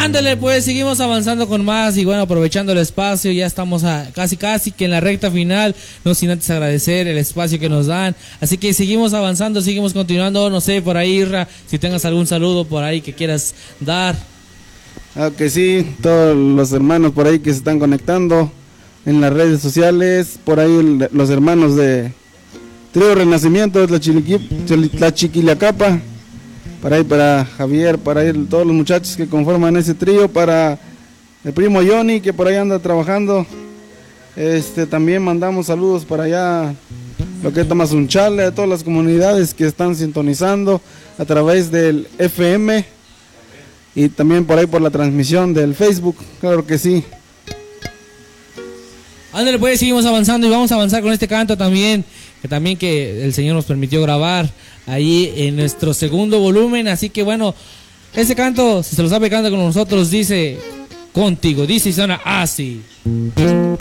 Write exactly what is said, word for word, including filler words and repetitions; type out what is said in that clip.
Ándale, pues seguimos avanzando con más y bueno, aprovechando el espacio, ya estamos a casi casi que en la recta final, no sin antes agradecer el espacio que nos dan, así que seguimos avanzando, seguimos continuando, no sé, por ahí Irra, si tengas algún saludo por ahí que quieras dar. Ah, que sí, todos los hermanos por ahí que se están conectando en las redes sociales, por ahí los hermanos de Trío Renacimiento, la, Chiliqui, la Chiquilacapa, para ahí para Javier, para ahí todos los muchachos que conforman ese trío, para el primo Johnny que por ahí anda trabajando. Este también mandamos saludos para allá, lo que es Tamazunchale, a todas las comunidades que están sintonizando a través del F M y también por ahí por la transmisión del Facebook, claro que sí. Ándale, pues seguimos avanzando y vamos a avanzar con este canto también, que también que el Señor nos permitió grabar ahí en nuestro segundo volumen, así que bueno, ese canto, si se lo sabe, canta con nosotros, dice contigo, dice y suena así.